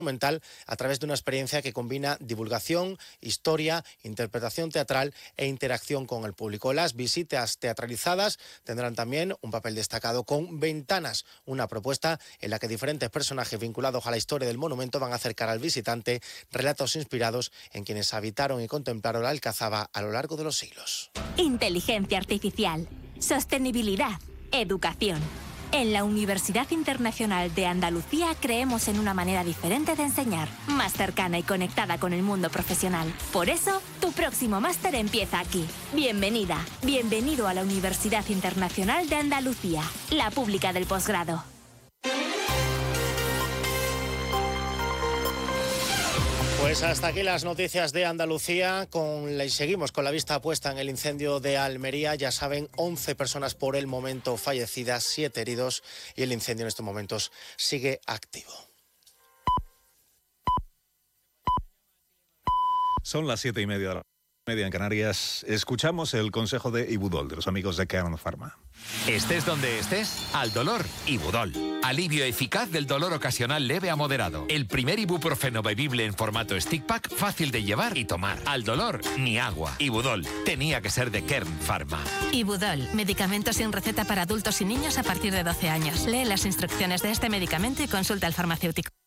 Documental a través de una experiencia que combina divulgación, historia, interpretación teatral e interacción con el público. Las visitas teatralizadas tendrán también un papel destacado con Ventanas, una propuesta en la que diferentes personajes vinculados a la historia del monumento van a acercar al visitante relatos inspirados en quienes habitaron y contemplaron la Alcazaba a lo largo de los siglos. Inteligencia artificial, sostenibilidad, educación. En la Universidad Internacional de Andalucía creemos en una manera diferente de enseñar, más cercana y conectada con el mundo profesional. Por eso, tu próximo máster empieza aquí. Bienvenida, bienvenido a la Universidad Internacional de Andalucía, la pública del posgrado. Pues hasta aquí las noticias de Andalucía. Seguimos con la vista puesta en el incendio de Almería. Ya saben, 11 personas por el momento fallecidas, 7 heridos y el incendio en estos momentos sigue activo. Son las 7:30 en Canarias. Escuchamos el consejo de Ibudol, de los amigos de Kern Pharma. Estés donde estés, al dolor, Ibudol. Alivio eficaz del dolor ocasional leve a moderado. El primer ibuprofeno bebible en formato stick pack, fácil de llevar y tomar. Al dolor, ni agua. Ibudol, tenía que ser de Kern Pharma. Ibudol, medicamento sin receta para adultos y niños a partir de 12 años. Lee las instrucciones de este medicamento y consulta al farmacéutico.